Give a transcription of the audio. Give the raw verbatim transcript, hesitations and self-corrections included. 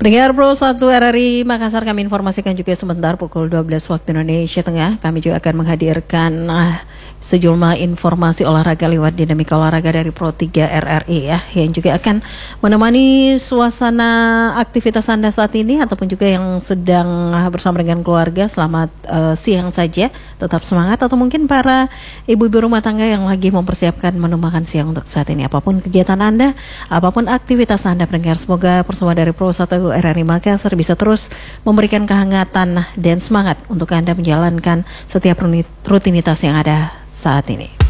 Pendengar Pro satu R R I Makassar, kami informasikan juga sebentar pukul dua belas waktu Indonesia Tengah. Kami juga akan menghadirkan uh, sejumlah informasi olahraga lewat dinamika olahraga dari Pro tiga R R I ya, yang juga akan menemani suasana aktivitas Anda saat ini ataupun juga yang sedang bersama dengan keluarga. Selamat uh, siang saja, tetap semangat, atau mungkin para ibu-ibu rumah tangga yang lagi mempersiapkan menu makan siang untuk saat ini. Apapun kegiatan Anda, apapun aktivitas Anda pendengar, semoga bersama dari Pro satu R R I Makassar bisa terus memberikan kehangatan dan semangat untuk Anda menjalankan setiap rutinitas yang ada saat ini.